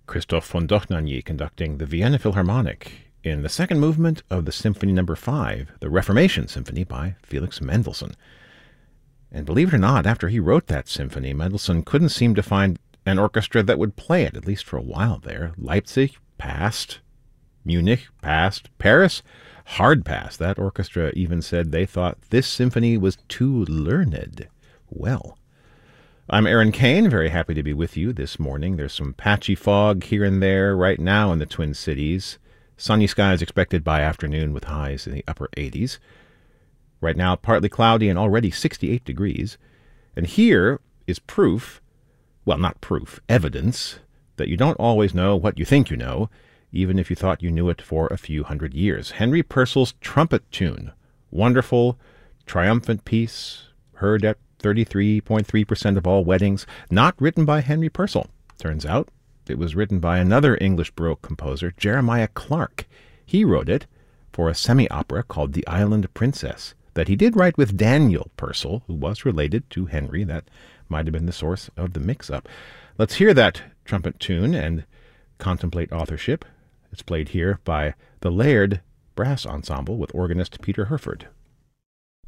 Christoph von Dohnanyi conducting the Vienna Philharmonic in the second movement of the Symphony No. 5, the Reformation Symphony by Felix Mendelssohn. And believe it or not, after he wrote that symphony, Mendelssohn couldn't seem to find an orchestra that would play it, at least for a while there. Leipzig passed, Munich passed, Paris hard passed. That orchestra even said they thought this symphony was too learned. Well, I'm Aaron Kane, very happy to be with you this morning. There's some patchy fog here and there right now in the Twin Cities. Sunny skies expected by afternoon with highs in the upper 80s. Right now, partly cloudy and already 68 degrees. And here is proof, well, not proof, evidence, that you don't always know what you think you know, even if you thought you knew it for a few hundred years. Henry Purcell's Trumpet Tune. Wonderful, triumphant piece, heard at 33.3% of all weddings. Not written by Henry Purcell. Turns out it was written by another English Baroque composer, Jeremiah Clarke. He wrote it for a semi-opera called The Island Princess, that he did write with Daniel Purcell, who was related to Henry. That might have been the source of the mix-up. Let's hear that trumpet tune and contemplate authorship. It's played here by the Laird Brass Ensemble with organist Peter Herford.